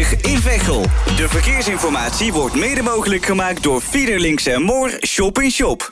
in Veghel. De verkeersinformatie wordt mede mogelijk gemaakt door Fiederlinks en Moor Shop in Shop.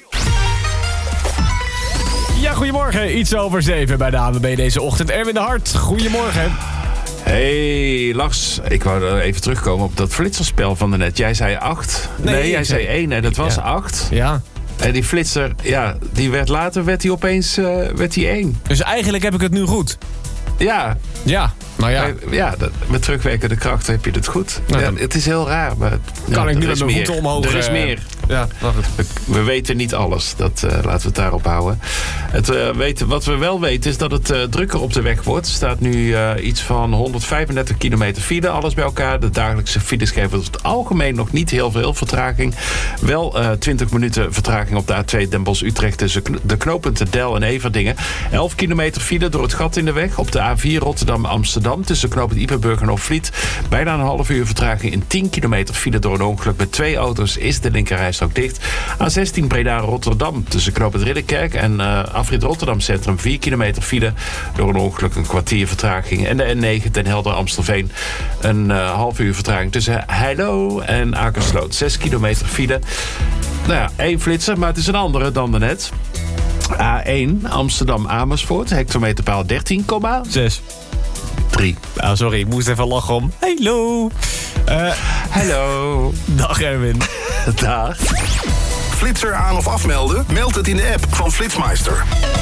Ja, goedemorgen. Iets over 7 bij de ANWB deze ochtend. Erwin de Hart, goedemorgen. Hey Lars, ik wou even terugkomen op dat flitserspel van daarnet. Jij zei 8. Nee, jij zei 1 en dat was 8. Ja. En die flitser, ja, die werd later werd hij opeens werd hij 1. Dus eigenlijk heb ik het nu goed. Ja. Ja, nou ja. Ja, met terugwerkende kracht heb je het goed. Nou, ja, het is heel raar, maar kan ik nu met mijn voeten omhoog? Er is meer. Ja, wacht. We weten niet alles. Laten we het daarop houden. Wat we wel weten is dat het drukker op de weg wordt. Er staat nu iets van 135 kilometer file. Alles bij elkaar. De dagelijkse files geven over het algemeen nog niet heel veel vertraging. Wel 20 minuten vertraging op de A2 Den Bosch-Utrecht tussen de knooppunten Del en Everdingen. 11 kilometer file door het gat in de weg. Op de A4 Rotterdam-Amsterdam tussen knooppunt Ippenburg en Hoofdvliet. Bijna een half uur vertraging in 10 kilometer file door een ongeluk met 2 auto's is de linkerrijstrook dicht. A16 Breda-Rotterdam tussen knooppunt Ridderkerk en afrit Rotterdam Centrum 4 kilometer file door een ongeluk, een kwartier vertraging. En de N9 Den Helder-Amstelveen een half uur vertraging tussen Heilo en Akersloot 6 kilometer file. Nou ja, 1 flitser, maar het is een andere dan daarnet. A1 Amsterdam-Amersfoort, hectometerpaal 13,6. 3. Oh, sorry, ik moest even lachen om. Hallo. Hallo. Dag Erwin. Dag. Flitser aan of afmelden? Meld het in de app van Flitsmeister.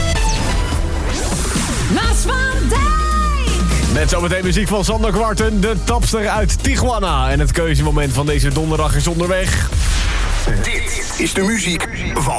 Maas van Dijk. Net zometeen muziek van Sander Kwarten, de tapster uit Tijuana. En het keuzemoment van deze donderdag is onderweg. Dit is de muziek van